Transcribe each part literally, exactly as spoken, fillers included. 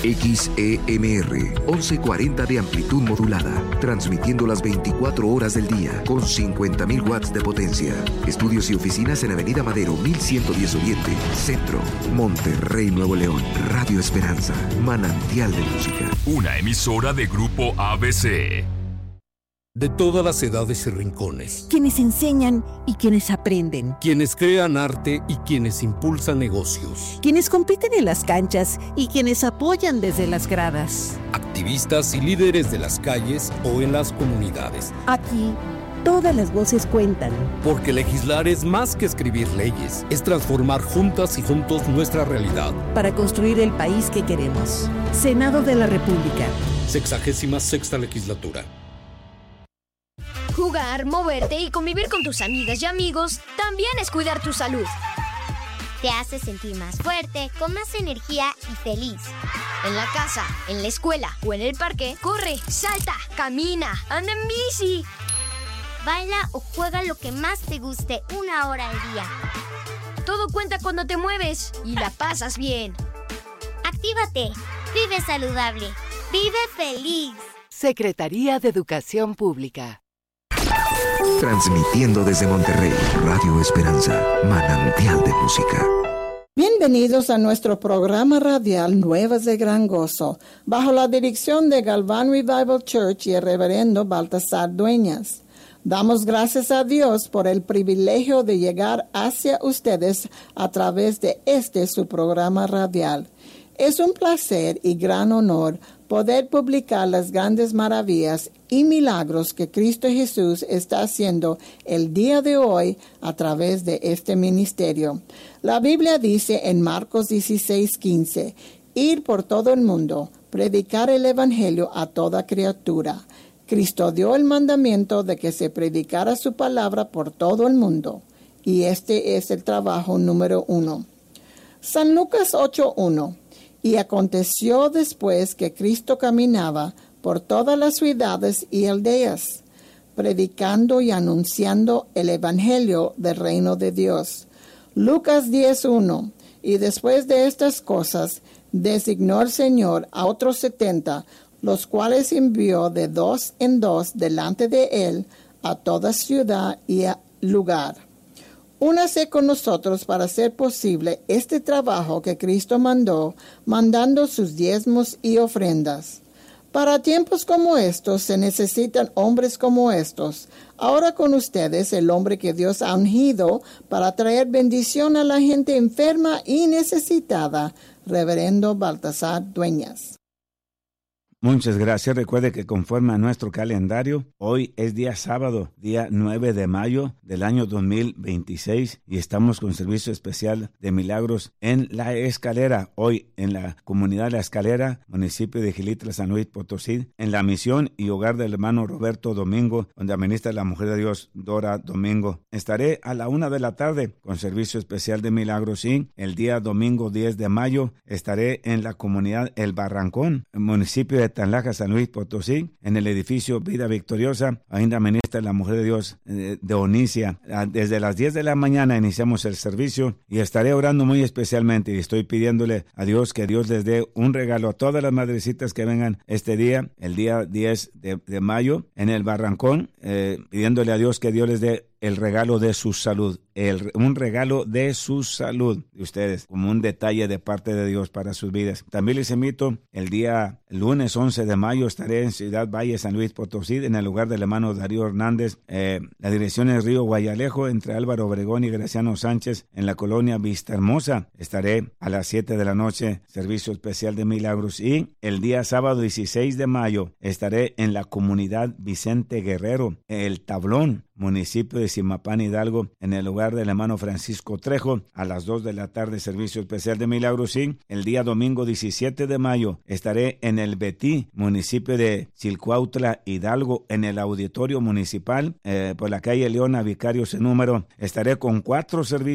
X E M R, once cuarenta de amplitud modulada, transmitiendo las veinticuatro horas del día con cincuenta mil watts de potencia. Estudios y oficinas en Avenida Madero, mil ciento diez Oriente, Centro, Monterrey, Nuevo León. Radio Esperanza, manantial de música. Una emisora de Grupo A B C. De todas las edades y rincones. Quienes enseñan y quienes aprenden. Quienes crean arte y quienes impulsan negocios. Quienes compiten en las canchas y quienes apoyan desde las gradas. Activistas y líderes de las calles o en las comunidades. Aquí, todas las voces cuentan. Porque legislar es más que escribir leyes. Es transformar juntas y juntos nuestra realidad. Para construir el país que queremos. Senado de la República. Sexagésima sexta legislatura. Jugar, moverte y convivir con tus amigas y amigos también es cuidar tu salud. Te hace sentir más fuerte, con más energía y feliz. En la casa, en la escuela o en el parque, corre, salta, camina, anda en bici. Baila o juega lo que más te guste una hora al día. Todo cuenta cuando te mueves y la pasas bien. Actívate, vive saludable, vive feliz. Secretaría de Educación Pública. Transmitiendo desde Monterrey, Radio Esperanza, manantial de música. Bienvenidos a nuestro programa radial Nuevas de Gran Gozo, bajo la dirección de Galván Revival Church y el reverendo Baltasar Dueñas. Damos gracias a Dios por el privilegio de llegar hacia ustedes a través de este su programa radial. Es un placer y gran honor poder publicar las grandes maravillas y milagros que Cristo Jesús está haciendo el día de hoy a través de este ministerio. La Biblia dice en Marcos dieciséis quince, ir por todo el mundo, predicar el evangelio a toda criatura. Cristo dio el mandamiento de que se predicara su palabra por todo el mundo, y este es el trabajo número uno. San Lucas ocho uno. Y aconteció después que Cristo caminaba por todas las ciudades y aldeas, predicando y anunciando el evangelio del reino de Dios. Lucas diez uno. Y después de estas cosas, designó el Señor a otros setenta, los cuales envió de dos en dos delante de él a toda ciudad y a lugar. Únase con nosotros para hacer posible este trabajo que Cristo mandó, mandando sus diezmos y ofrendas. Para tiempos como estos se necesitan hombres como estos. Ahora con ustedes el hombre que Dios ha ungido para traer bendición a la gente enferma y necesitada, reverendo Baltasar Dueñas. Muchas gracias. Recuerde que conforme a nuestro calendario, hoy es día sábado, día nueve de mayo del año dos mil veintiséis, y estamos con servicio especial de milagros en La Escalera, hoy en la comunidad La Escalera, municipio de Gilitla, San Luis Potosí, en la misión y hogar del hermano Roberto Domingo, donde administra la mujer de Dios Dora Domingo. Estaré a la una de la tarde con servicio especial de milagros, y el día domingo diez de mayo estaré en la comunidad El Barrancón, municipio de Tanlaja, San Luis Potosí, en el edificio Vida Victoriosa. Ahí administra la mujer de Dios eh, de Onicia. Desde las diez de la mañana iniciamos el servicio y estaré orando muy especialmente y estoy pidiéndole a Dios que Dios les dé un regalo a todas las madrecitas que vengan este día, el día diez de, de mayo, en el Barrancón, eh, pidiéndole a Dios que Dios les dé el regalo de su salud, el, un regalo de su salud de ustedes, como un detalle de parte de Dios para sus vidas. También les invito, el día lunes once de mayo estaré en Ciudad Valle, San Luis Potosí, en el lugar del hermano Darío Hernández. Eh, la dirección es Río Guayalejo, entre Álvaro Obregón y Graciano Sánchez, en la colonia Vista Hermosa. Estaré a las siete de la noche, servicio especial de milagros. Y el día sábado dieciséis de mayo estaré en la comunidad Vicente Guerrero, El Tablón, municipio de Zimapán, Hidalgo, en el lugar del hermano Francisco Trejo, a las dos de la tarde, servicio especial de milagros. Y el día domingo diecisiete de mayo estaré en el Betí, municipio de Chilcuautla, Hidalgo, en el auditorio municipal, eh, por la calle Leona, Vicarios en número. Estaré con cuatro servicios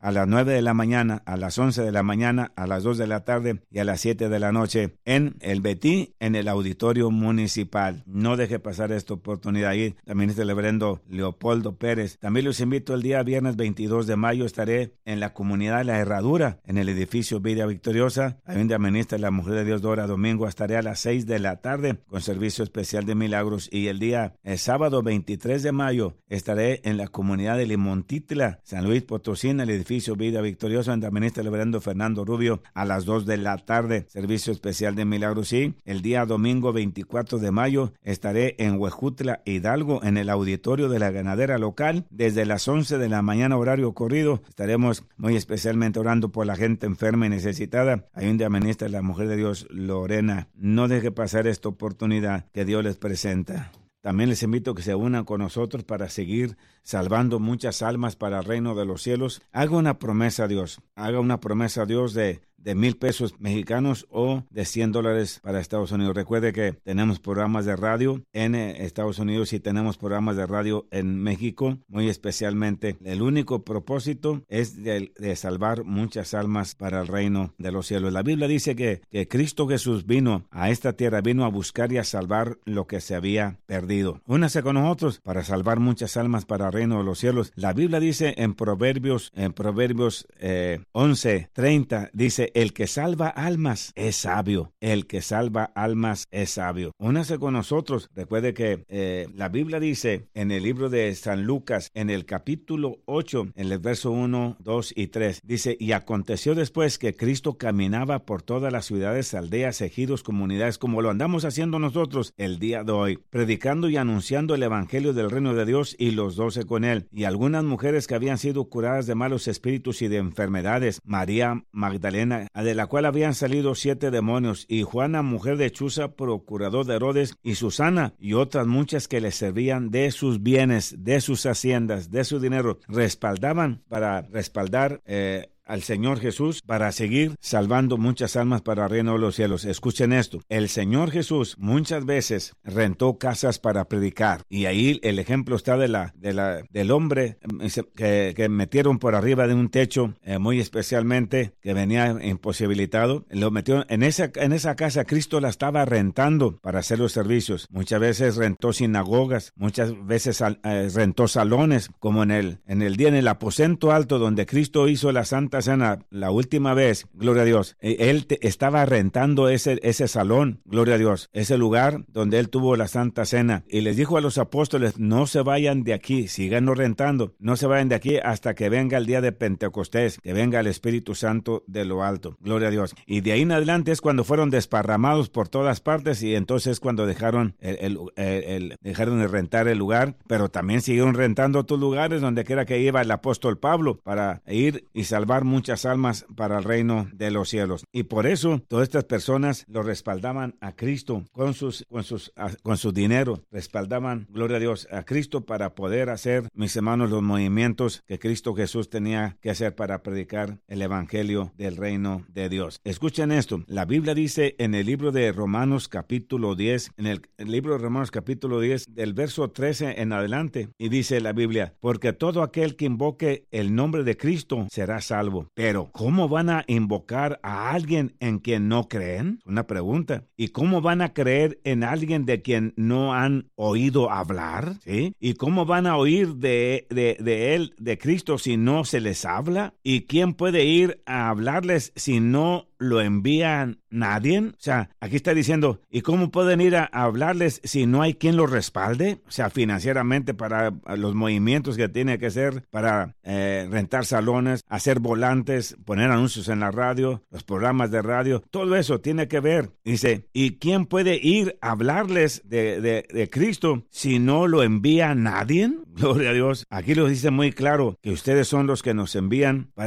a las nueve de la mañana, a las once de la mañana, a las dos de la tarde y a las siete de la noche en el Betí, en el auditorio municipal. No deje pasar esta oportunidad. Ahí también está el reverendo Leopoldo Pérez. También los invito el día viernes veintidós de mayo. Estaré en la comunidad La Herradura, en el edificio Vida Victoriosa. Ahí donde administra la Mujer de Dios Dora Domingo. Estaré a las seis de la tarde con servicio especial de milagros. Y el día el sábado veintitrés de mayo estaré en la comunidad de Limontitla, San Luis Potosí, en el edificio Vida Victoriosa, donde administra el reverendo Fernando Rubio, a las dos de la tarde, servicio especial de milagros. Y el día domingo veinticuatro de mayo estaré en Huejutla, Hidalgo, en el auditorio de la ganadera local, desde las once de la mañana, horario corrido. Estaremos muy especialmente orando por la gente enferma y necesitada, ahí donde administra la Mujer de Dios Lorena. No deje pasar esta oportunidad que Dios les presenta. También les invito a que se unan con nosotros para seguir salvando muchas almas para el reino de los cielos. Haga una promesa a Dios. Haga una promesa a Dios de, de mil pesos mexicanos o de cien dólares para Estados Unidos. Recuerde que tenemos programas de radio en Estados Unidos y tenemos programas de radio en México. Muy especialmente, el único propósito es de, de salvar muchas almas para el reino de los cielos. La Biblia dice que, que Cristo Jesús vino a esta tierra, vino a buscar y a salvar lo que se había perdido. Únase con nosotros para salvar muchas almas para el reino de los cielos. La Biblia dice en Proverbios, en Proverbios eh, once treinta, dice: el que salva almas es sabio. El que salva almas es sabio. Únase con nosotros. Recuerde que eh, la Biblia dice en el libro de San Lucas, en el capítulo ocho, en el verso uno, dos y tres, dice: y aconteció después que Cristo caminaba por todas las ciudades, aldeas, ejidos, comunidades, como lo andamos haciendo nosotros el día de hoy, predicando y anunciando el evangelio del reino de Dios, y los doce con él, y algunas mujeres que habían sido curadas de malos espíritus y de enfermedades, María Magdalena, de la cual habían salido siete demonios, y Juana, mujer de Chuza, procurador de Herodes, y Susana, y otras muchas que les servían de sus bienes, de sus haciendas, de su dinero, respaldaban para respaldar eh, al Señor Jesús para seguir salvando muchas almas para el reino de los cielos. Escuchen esto: el Señor Jesús muchas veces rentó casas para predicar, y ahí el ejemplo está de la, de la, del hombre que, que metieron por arriba de un techo, eh, muy especialmente, que venía imposibilitado. Lo metió en esa, en esa casa. Cristo la estaba rentando para hacer los servicios. Muchas veces rentó sinagogas, muchas veces eh, rentó salones, como en el, en el día en el aposento alto donde Cristo hizo la Santa Cena la última vez, gloria a Dios. Él te, estaba rentando ese, ese salón, gloria a Dios, ese lugar donde él tuvo la Santa Cena, y les dijo a los apóstoles: no se vayan de aquí, síganos rentando, no se vayan de aquí hasta que venga el día de Pentecostés, que venga el Espíritu Santo de lo alto, gloria a Dios. Y de ahí en adelante es cuando fueron desparramados por todas partes, y entonces cuando dejaron el, el, el, el dejaron de rentar el lugar, pero también siguieron rentando otros lugares donde quiera que iba el apóstol Pablo para ir y salvar muchas almas para el reino de los cielos. Y por eso todas estas personas lo respaldaban a Cristo con sus con sus a, con su dinero, respaldaban, gloria a Dios, a Cristo para poder hacer, mis hermanos, los movimientos que Cristo Jesús tenía que hacer para predicar el evangelio del reino de Dios. Escuchen esto: la Biblia dice en el libro de Romanos capítulo diez, en el, el libro de Romanos capítulo diez, del verso trece en adelante, y dice la Biblia: porque todo aquel que invoque el nombre de Cristo será salvo. Pero, ¿cómo van a invocar a alguien en quien no creen? Una pregunta. ¿Y cómo van a creer en alguien de quien no han oído hablar? ¿Sí? ¿Y cómo van a oír de, de, de él, de Cristo, si no se les habla? ¿Y quién puede ir a hablarles si no lo envían nadie? O sea, aquí está diciendo: ¿y cómo pueden ir a hablarles si no hay quien los respalde? O sea, financieramente, para los movimientos que tiene que hacer para eh, rentar salones, hacer volantes, poner anuncios en la radio, los programas de radio, todo eso tiene que ver. Dice: ¿y quién puede ir a hablarles de, de, de Cristo si no lo envía nadie? Gloria a Dios. Aquí lo dice muy claro que ustedes son los que nos envían para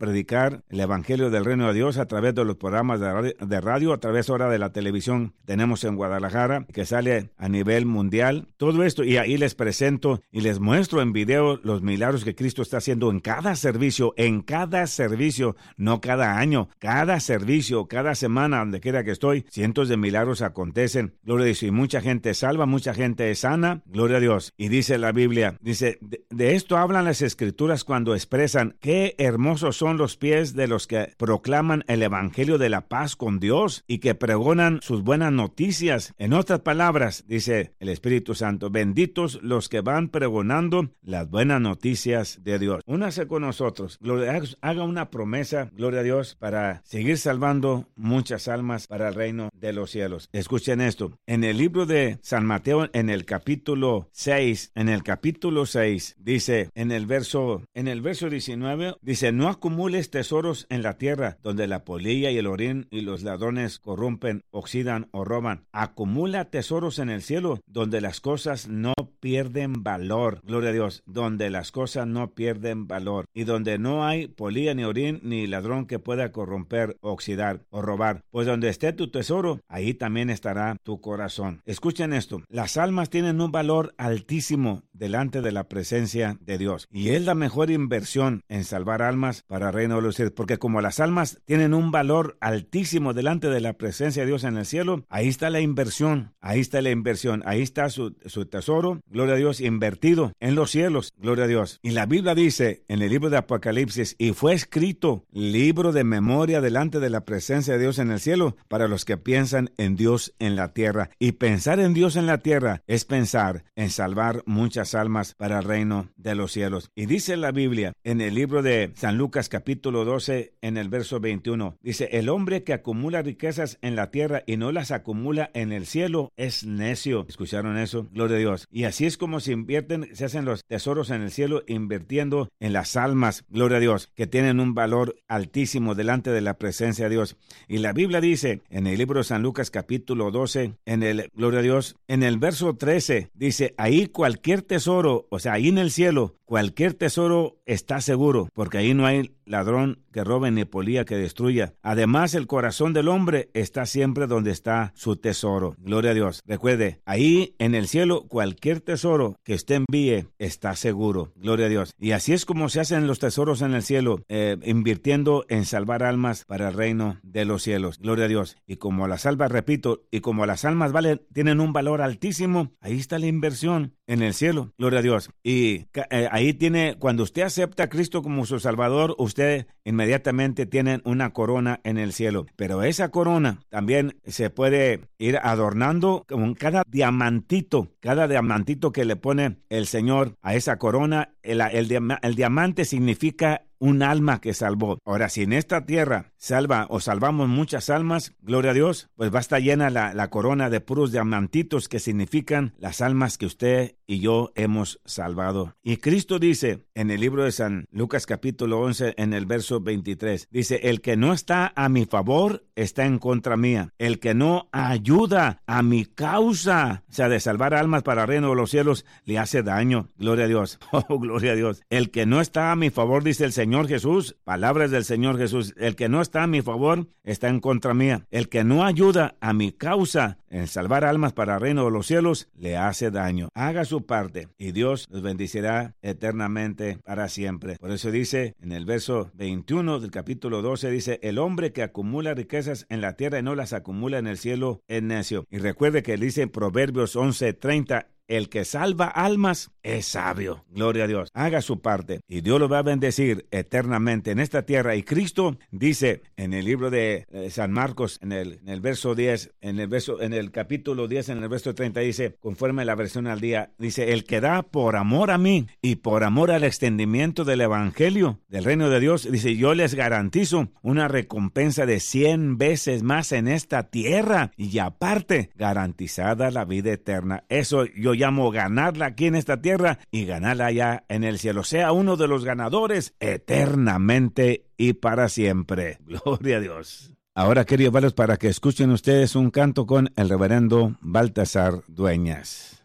predicar el evangelio del reino de Dios a través de los programas de radio, de radio a través ahora de la televisión. Tenemos en Guadalajara, que sale a nivel mundial. Todo esto, y ahí les presento y les muestro en video los milagros que Cristo está haciendo en cada servicio, en cada servicio, no cada año, cada servicio, cada semana, donde quiera que estoy, cientos de milagros acontecen. Gloria a Dios. Y mucha gente salva, mucha gente es sana. Gloria a Dios. Y dice la Biblia, dice, de, de esto hablan las Escrituras cuando expresan qué hermosos son los pies de los que proclaman el evangelio de la paz con Dios y que pregonan sus buenas noticias. En otras palabras, dice el Espíritu Santo, benditos los que van pregonando las buenas noticias de Dios. Únase con nosotros, gloria, haga una promesa, gloria a Dios, para seguir salvando muchas almas para el reino de los cielos. Escuchen esto, en el libro de San Mateo, en el capítulo seis, en el capítulo seis, dice, en el verso, en el verso diecinueve, dice, no acumules tesoros en la tierra, donde la polilla y el orín y los ladrones corrompen, oxidan o roban. Acumula tesoros en el cielo, donde las cosas no pierden valor. Gloria a Dios, donde las cosas no pierden valor y donde no hay polilla ni orín ni ladrón que pueda corromper, oxidar o robar. Pues donde esté tu tesoro, ahí también estará tu corazón. Escuchen esto, las almas tienen un valor altísimo delante de la presencia de Dios y es la mejor inversión en salvar almas para el reino de los cielos, porque como las almas tienen un valor altísimo delante de la presencia de Dios en el cielo, ahí está la inversión, ahí está la inversión, ahí está su, su tesoro, gloria a Dios, invertido en los cielos, gloria a Dios. Y la Biblia dice en el libro de Apocalipsis, y fue escrito libro de memoria delante de la presencia de Dios en el cielo para los que piensan en Dios en la tierra. Y pensar en Dios en la tierra es pensar en salvar muchas almas para el reino de los cielos. Y dice la Biblia en el libro de San Lucas capítulo doce en el verso veintiuno, dice, el hombre que acumula riquezas en la tierra y no las acumula en el cielo es necio. ¿Escucharon eso? Gloria a Dios. Y así es como se invierten, se hacen los tesoros en el cielo, invirtiendo en las almas, gloria a Dios, que tienen un valor altísimo delante de la presencia de Dios. Y la Biblia dice en el libro de San Lucas capítulo doce, en el, gloria a Dios, en el verso trece, dice, ahí cualquier tesoro, o sea, ahí en el cielo, cualquier tesoro está seguro, porque ahí no hay ladrón que robe ni polilla que destruya. Además, el corazón del hombre está siempre donde está su tesoro. Gloria a Dios. Recuerde, ahí en el cielo, cualquier tesoro que usted envíe está seguro. Gloria a Dios. Y así es como se hacen los tesoros en el cielo, eh, invirtiendo en salvar almas para el reino de los cielos. Gloria a Dios. Y como las almas, repito, y como las almas valen, tienen un valor altísimo, ahí está la inversión en el cielo. Gloria a Dios. Y eh, ahí tiene, cuando usted acepta a Cristo como su Salvador, usted inmediatamente tiene una corona en el cielo. Pero esa corona también se puede ir adornando con cada diamantito, cada diamantito que le pone el Señor a esa corona. El, el, el diamante significa un alma que salvó. Ahora, si en esta tierra salva o salvamos muchas almas, gloria a Dios, pues va a estar llena la, la corona de puros diamantitos que significan las almas que usted y yo hemos salvado. Y Cristo dice en el libro de San Lucas capítulo once, en el verso veintitrés, dice, el que no está a mi favor está en contra mía. El que no ayuda a mi causa, o sea, de salvar almas para el reino de los cielos, le hace daño. Gloria a Dios. Oh, gloria a Dios. El que no está a mi favor, dice el Señor Jesús, palabras del Señor Jesús, el que no está a mi favor está en contra mía. El que no ayuda a mi causa en salvar almas para el reino de los cielos, le hace daño. Haga su parte y Dios los bendecirá eternamente para siempre. Por eso dice en el verso veintiuno del capítulo doce, dice, el hombre que acumula riquezas en la tierra y no las acumula en el cielo es necio. Y recuerde que dice en Proverbios once treinta, el que salva almas es sabio. Gloria a Dios. Haga su parte y Dios lo va a bendecir eternamente en esta tierra. Y Cristo dice en el libro de San Marcos, en el, en el verso diez, en el verso, en el capítulo diez, en el verso treinta, dice, conforme a la versión al día, dice, el que da por amor a mí y por amor al extendimiento del evangelio del reino de Dios, dice, yo les garantizo una recompensa de cien veces más en esta tierra y aparte garantizada la vida eterna. Eso yo llamo ganarla aquí en esta tierra y ganarla allá en el cielo. Sea uno de los ganadores eternamente y para siempre. Gloria a Dios. Ahora, queridos hermanos, para que escuchen ustedes un canto con el reverendo Baltasar Dueñas.